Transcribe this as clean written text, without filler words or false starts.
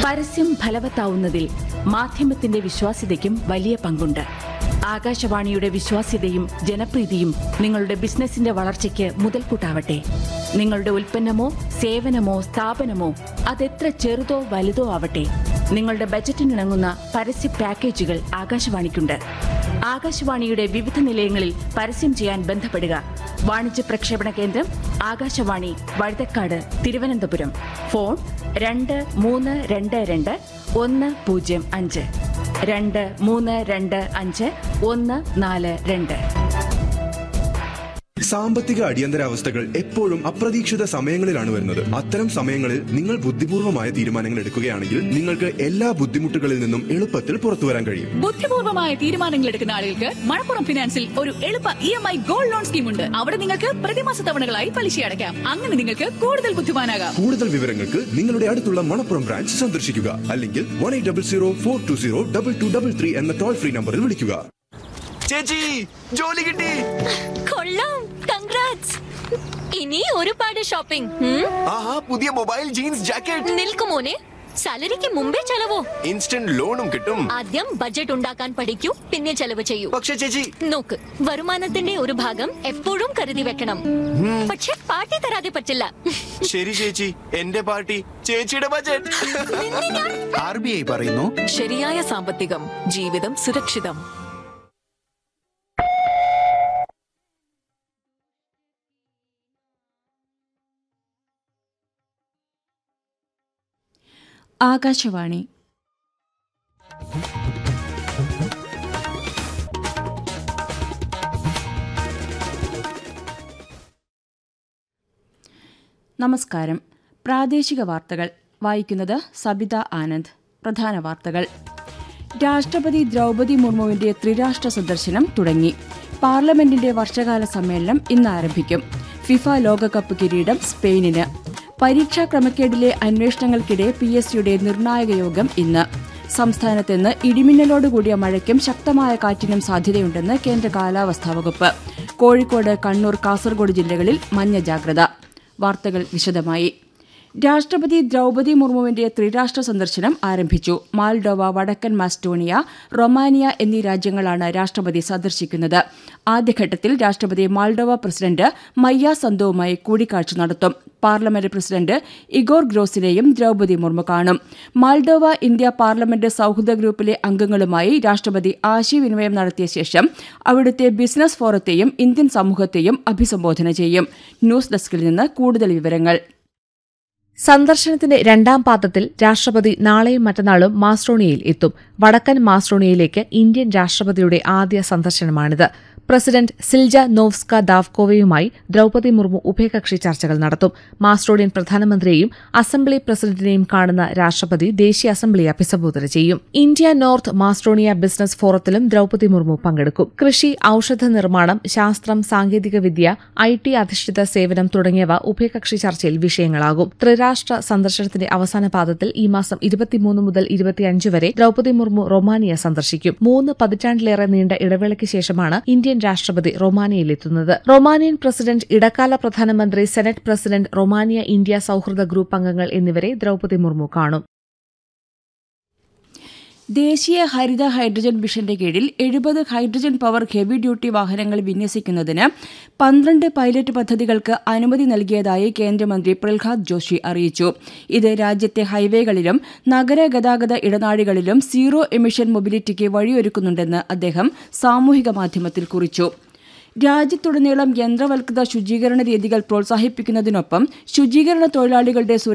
പരസ്യം ഫലവത്താവുന്നതിൽ മാധ്യമത്തിന്റെ വിശ്വാസ്യതയ്ക്കും വലിയ പങ്കുണ്ട്. ആകാശവാണിയുടെ വിശ്വാസ്യതയും ജനപ്രീതിയും നിങ്ങളുടെ ബിസിനസിന്റെ വളർച്ചയ്ക്ക് മുതൽക്കൂട്ടാവട്ടെ. നിങ്ങളുടെ ഉൽപ്പന്നമോ സേവനമോ സ്ഥാപനമോ അതെത്ര ചെറുതോ വലുതോ ആവട്ടെ, നിങ്ങളുടെ ബജറ്റിനിണങ്ങുന്ന പരസ്യ പാക്കേജുകൾ ആകാശവാണിക്കുണ്ട്. ആകാശവാണിയുടെ വിവിധ നിലയങ്ങളിൽ പരസ്യം ചെയ്യാൻ ബന്ധപ്പെടുക. വാണിജ്യ പ്രക്ഷേപണ കേന്ദ്രം ആകാശവാണി, വഴുതക്കാട്, തിരുവനന്തപുരം. ഫോൺ 2322 105 2322 142. സാമ്പത്തിക അടിയന്തരാവസ്ഥകൾ എപ്പോഴും അപ്രതീക്ഷിത സമയങ്ങളിലാണ് വരുന്നത്. അത്തരം സമയങ്ങളിൽ നിങ്ങൾ ബുദ്ധിപൂർവമായ തീരുമാനങ്ങൾ എടുക്കുകയാണെങ്കിൽ നിങ്ങൾക്ക് എല്ലാ ബുദ്ധിമുട്ടുകളിൽ നിന്നും എളുപ്പത്തിൽ പുറത്തു വരാൻ കഴിയും. ബുദ്ധിപൂർവമായ തീരുമാനങ്ങൾ എടുക്കുന്ന ആളുകൾക്ക് മണപ്പുറം ഫിനാൻസിൽ ഒരു എളുപ്പ EMI ഗോൾഡ് ലോൺ സ്കീം ഉണ്ട്. അവിടെ നിങ്ങൾക്ക് പ്രതിമാസ തവണകളായി പലിശ അടയ്ക്കാം. അങ്ങനെ നിങ്ങൾക്ക് കൂടുതൽ ബുദ്ധിമാനാകാം. കൂടുതൽ വിവരങ്ങൾക്ക് നിങ്ങളുടെ അടുത്തുള്ള മണപ്പുറം ബ്രാഞ്ച് സന്ദർശിക്കുക, അല്ലെങ്കിൽ 1800 420 2233 എന്ന ടോൾ ഫ്രീ നമ്പറിൽ വിളിക്കുക. ചേച്ചി, ജോലി കിട്ടി. കൊള്ളാം, കൺഗ്രാറ്റ്സ്. ഇനി ഒരുപാട് ഷോപ്പിംഗ്. ആഹാ, പുതിയ മൊബൈൽ, ജീൻസ്, ജാക്കറ്റ്. നിൽക്കുമോനെ, സാലറിക്ക് മുമ്പേ ചെലവോ? ഇൻസ്റ്റന്റ് ലോണും കിട്ടും. ആദ്യം ബഡ്ജറ്റ് ഉണ്ടാക്കാൻ പഠിക്കൂ, പിന്നെ ചെലവ് ചെയ്യൂ. പക്ഷേ ചേച്ചി, നോക്ക്, വരുമാനത്തിന്റെ ഒരു ഭാഗം എപ്പോഴും കരുതി വെക്കണം. പക്ഷെ പാർട്ടി തരാതെ പറ്റില്ല. ശരി ചേച്ചി, എന്റെ പാർട്ടി ചേച്ചിയുടെ ബഡ്ജറ്റ്. RBI പറയുന്നു, ശരിയായ സാമ്പത്തികം, ജീവിതം സുരക്ഷിതം. ആകാശവാണി. നമസ്കാരം. പ്രാദേശിക വാർത്തകൾ വായിക്കുന്നത് സബിത ആനന്ദ്. പ്രധാന വാർത്തകൾ. രാഷ്ട്രപതി ദ്രൗപദി മുർമുവിന്റെ ത്രിരാഷ്ട്ര സന്ദർശനം തുടങ്ങി. പാർലമെന്റിന്റെ വർഷകാല സമ്മേളനം ഇന്ന് ആരംഭിക്കും. ഫിഫ ലോകകപ്പ് കിരീടം സ്പെയിനിന്. പരീക്ഷാ ക്രമക്കേടിലെ അന്വേഷണങ്ങൾക്കിടെ PSCയുടെ നിർണായക യോഗം ഇന്ന്. സംസ്ഥാനത്ത് ഇന്ന് ഇടിമിന്നലോടുകൂടിയ മഴയ്ക്കും ശക്തമായ കാറ്റിനും സാധ്യതയുണ്ടെന്ന് കേന്ദ്ര കാലാവസ്ഥാ വകുപ്പ്. കോഴിക്കോട്, കണ്ണൂർ, കാസർഗോഡ് ജില്ലകളിൽ മഞ്ഞ ജാഗ്രത. വാർത്തകൾ വിശദമായി. രാഷ്ട്രപതി ദ്രൗപദി മുർമുവിന്റെ ത്രിരാഷ്ട്ര സന്ദർശനം ആരംഭിച്ചു. മാൽഡോവ, വടക്കൻ മാസ്റ്റോണിയ, റൊമാനിയ എന്നീ രാജ്യങ്ങളാണ് രാഷ്ട്രപതി സന്ദർശിക്കുന്നത്. ആദ്യഘട്ടത്തിൽ രാഷ്ട്രപതി മാൽഡോവ പ്രസിഡന്റ് മയ്യ സന്തോവുമായി കൂടിക്കാഴ്ച നടത്തും. Parliament president Igor ഗ്രോസിനെയും Draupadi Murmu കാണും. മാൽഡോവ ഇന്ത്യ പാർലമെന്റ് സൌഹൃദ ഗ്രൂപ്പിലെ അംഗങ്ങളുമായി രാഷ്ട്രപതി ആശയവിനിമയം നടത്തിയ ശേഷം അവിടുത്തെ ബിസിനസ് ഫോറത്തെയും ഇന്ത്യൻ സമൂഹത്തെയും അഭിസംബോധന ചെയ്യും. ന്യൂസ് ഡെസ്കിൽ നിന്ന് കൂടുതൽ വിവരങ്ങൾ. സന്ദർശനത്തിന്റെ രണ്ടാം പാദത്തിൽ രാഷ്ട്രപതി നാളെയും മറ്റന്നാളും മാസ്ട്രോണിയയിൽ എത്തും. വടക്കൻ മാസ്ട്രോണിയയിലേക്ക് ഇന്ത്യൻ രാഷ്ട്രപതിയുടെ ആദ്യ സന്ദർശനമാണിത്. പ്രസിഡന്റ് സിൽജ നോവ്സ്ക ദാവ്കോവയുമായി ദ്രൌപദി മുർമു ഉഭയകക്ഷി ചർച്ചകൾ നടത്തും. മാസ്ട്രോണിയൻ പ്രധാനമന്ത്രിയെയും അസംബ്ലി പ്രസിഡന്റിനെയും കാണുന്ന രാഷ്ട്രപതി ദേശീയ അസംബ്ലിയെ അഭിസംബോധന ചെയ്യും. India north മാസ്ട്രോണിയ business ഫോറത്തിലും Draupadi Murmu പങ്കെടുക്കും. കൃഷി, ഔഷധ നിർമ്മാണം, ശാസ്ത്രം, സാങ്കേതികവിദ്യ, IT അധിഷ്ഠിത സേവനം തുടങ്ങിയവ ഉഭയകക്ഷി ചർച്ചയിൽ വിഷയങ്ങളാകും. ത്രിരാഷ്ട്ര സന്ദർശനത്തിന്റെ അവസാന പാദത്തിൽ ഈ മാസം 23 മുതൽ 25 വരെ ദ്രൌപദി മുർമു റൊമാനിയ സന്ദർശിക്കും. 3 പതിറ്റാണ്ടിലേറെ നീണ്ട ഇടവേളയ്ക്ക് ശേഷമാണ് ഇന്ത്യൻ രാഷ്ട്രപതി റൊമാനിയയിലെത്തുന്നത്. റൊമാനിയൻ പ്രസിഡന്റ്, ഇടക്കാല പ്രധാനമന്ത്രി, സെനറ്റ് പ്രസിഡന്റ്, റൊമാനിയ ഇന്ത്യ സൌഹൃദ ഗ്രൂപ്പ് അംഗങ്ങൾ എന്നിവരെ ദ്രൌപദി മുർമു കാണും. ദേശീയ ഹരിത ഹൈഡ്രജൻ മിഷന്റെ കീഴിൽ 70 ഹൈഡ്രജൻ പവർ ഹെവി ഡ്യൂട്ടി വാഹനങ്ങൾ വിന്യസിക്കുന്നതിന് 12 പൈലറ്റ് പദ്ധതികൾക്ക് അനുമതി നൽകിയതായി കേന്ദ്രമന്ത്രി പ്രഹ്ലാദ് ജോഷി അറിയിച്ചു. ഇത് രാജ്യത്തെ ഹൈവേകളിലും നഗരഗതാഗത ഇടനാഴികളിലും സീറോ എമിഷൻ മൊബിലിറ്റിക്ക് വഴിയൊരുക്കുന്നുണ്ടെന്ന് അദ്ദേഹം സാമൂഹിക മാധ്യമത്തിൽ കുറിച്ചു. രാജ്യത്തുടനീളം യന്ത്രവൽകൃത ശുചീകരണ രീതികൾ പ്രോത്സാഹിപ്പിക്കുന്നതിനൊപ്പം ശുചീകരണ തൊഴിലാളികളുടെ